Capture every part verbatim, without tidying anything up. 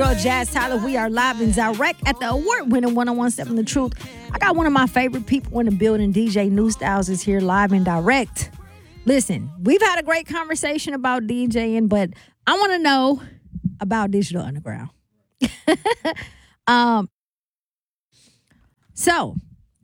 girl, Jazz Tyler. We are live and direct at the award-winning one oh one point seven The Truth. I got one of my favorite people in the building. D J New Styles is here live and direct. Listen, we've had a great conversation about DJing, but I want to know about Digital Underground. um. So,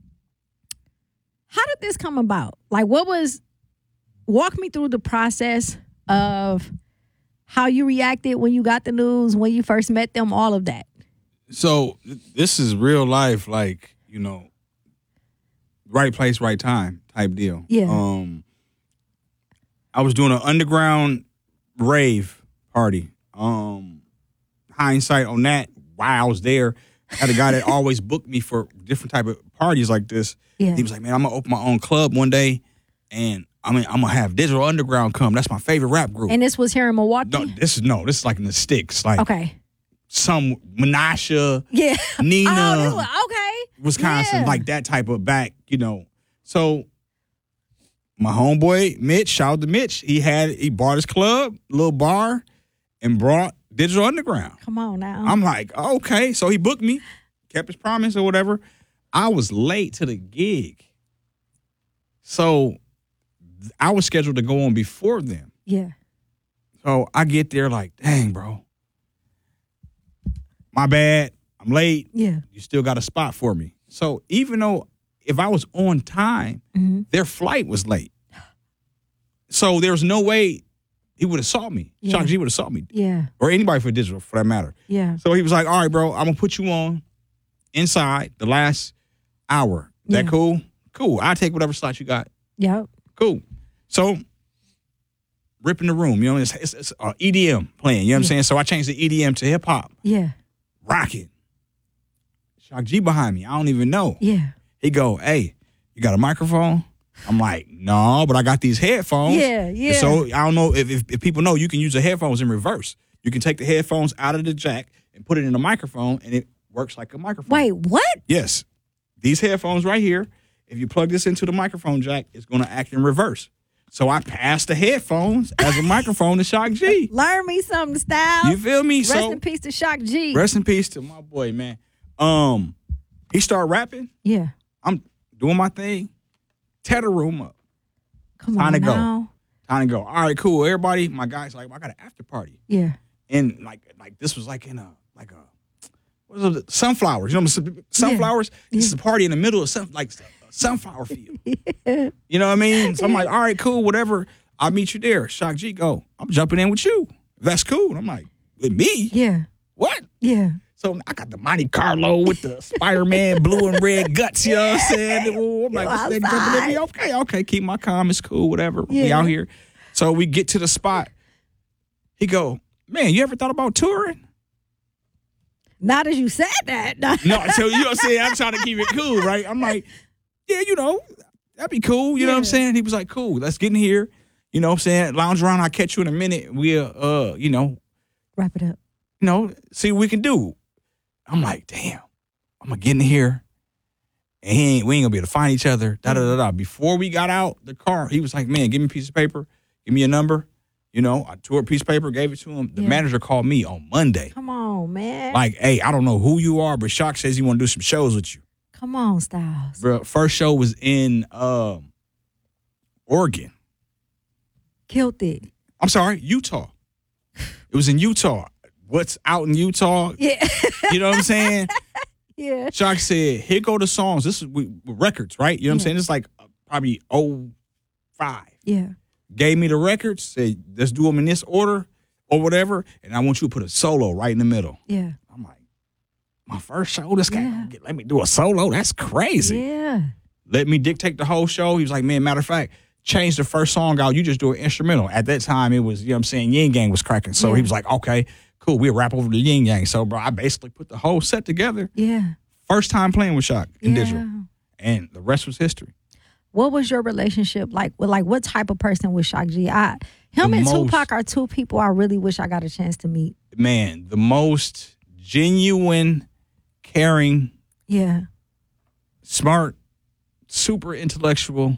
how did this come about? Like, what was... Walk me through the process of how you reacted when you got the news, when you first met them, all of that. So this is real life, like, you know, right place, right time type deal. Yeah. Um, I was doing an underground rave party. Um, hindsight on that, while I was there, I had a guy that always booked me for different type of parties like this. Yeah. He was like, man, I'm going to open my own club one day, and I mean, I'm gonna have Digital Underground come. That's my favorite rap group. And this was here in Milwaukee? No, this is no, this is like in the sticks. Like okay. Some Menasha, yeah. Nina, oh, this was, okay. Wisconsin, yeah. like that type of back, you know. So my homeboy Mitch, shout out to Mitch. He had he bought his club, little bar, and brought Digital Underground. Come on now. I'm like, okay. So he booked me, kept his promise or whatever. I was late to the gig. So I was scheduled to go on before them. Yeah. So I get there like, dang, bro. My bad. I'm late. Yeah. You still got a spot for me. So even though if I was on time, mm-hmm. their flight was late. So there was no way he would have saw me. Yeah. Shock G would have saw me. Yeah. Or anybody for Digital, for that matter. Yeah. So he was like, all right, bro, I'm going to put you on inside the last hour. Is that yeah. cool? Cool. I'll take whatever slot you got. Yep. Cool. So, ripping the room, you know, it's, it's, it's uh, E D M playing, you know what I'm yeah. saying? So I changed the E D M to hip hop. Yeah. Rocking. Shock G behind me. I don't even know. Yeah. He go, hey, you got a microphone? I'm like, no, but I got these headphones. Yeah, yeah. So I don't know if, if, if people know, you can use the headphones in reverse. You can take the headphones out of the jack and put it in a microphone, and it works like a microphone. Wait, what? Yes. These headphones right here, if you plug this into the microphone jack, it's going to act in reverse. So I passed the headphones as a microphone to Shock G. Learn me something, Styles. You feel me? Rest so, in peace to Shock G. Rest in peace to my boy, man. Um, he started rapping. Yeah. I'm doing my thing. Tear the room up. Come Time on to now. go. Time to go. All right, cool. Everybody, my guy's like, I got an after party. Yeah. And like, like this was like in a like a what was it? Sunflowers. You know, sunflowers. Yeah. This is a party in the middle of some like a sunflower field. yeah. You know what I mean? So I'm like, all right, cool, whatever. I'll meet you there. Shock G, go. I'm jumping in with you. That's cool. And I'm like, with me? Yeah. What? Yeah. So I got the Monte Carlo with the Spider-Man blue and red guts, you know what I'm saying? I'm like, this nigga jumping in me. Okay, okay, keep my calm, it's cool, whatever. Yeah. We out here. So we get to the spot. He go, man, you ever thought about touring? Not as you said that. No, so you know what I'm saying? I'm trying to keep it cool, right? I'm like, yeah, you know, that'd be cool. You yeah. know what I'm saying? He was like, cool, let's get in here. You know what I'm saying? Lounge around, I'll catch you in a minute. We'll, uh, you know. Wrap it up. You know, see what we can do. I'm like, damn, I'm going to get in here. And he ain't, we ain't going to be able to find each other. Da, da, da, da. Before we got out the car, he was like, man, give me a piece of paper. Give me a number. You know, I tore a piece of paper, gave it to him. The yeah. manager called me on Monday. Come on, man. Like, hey, I don't know who you are, but Shock says he want to do some shows with you. Come on, Styles. Bro, first show was in um, Oregon. Killed it. I'm sorry, Utah. It was in Utah. What's out in Utah? Yeah. You know what I'm saying? Yeah. Shock said, here go the songs. This is we, records, right? You know what yeah. I'm saying? It's like uh, probably oh five. Yeah. Gave me the records, said, let's do them in this order or whatever, and I want you to put a solo right in the middle. Yeah. I'm like, my first show, this guy, yeah. let me do a solo? That's crazy. Yeah. Let me dictate the whole show. He was like, man, matter of fact, change the first song out. You just do an instrumental. At that time, it was, you know what I'm saying, Yin Gang was cracking. So yeah. he was like, okay, cool, we'll rap over the Yin Yang. So, bro, I basically put the whole set together. Yeah. First time playing with Shock in yeah. Digital. And the rest was history. What was your relationship like? With, like, what type of person was Shock G? I, him The and most- Tupac are two people I really wish I got a chance to meet. Man, the most genuine, caring, Yeah. smart, super intellectual,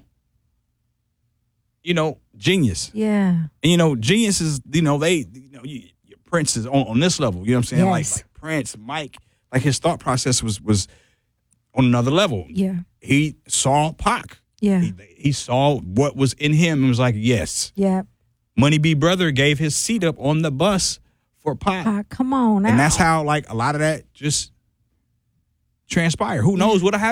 you know, genius. Yeah. And, you know, geniuses, you know, they, you know, you, Prince is on, on this level, you know what I'm saying? Yes. Like, like Prince, Mike. Like his thought process was was on another level. Yeah. He saw Pac. Yeah. He, he saw what was in him and was like, yes. Yeah. Money B. Brother gave his seat up on the bus for Pac. Pac, come on now. And that's how, like, a lot of that just transpired. Who knows what'll happen?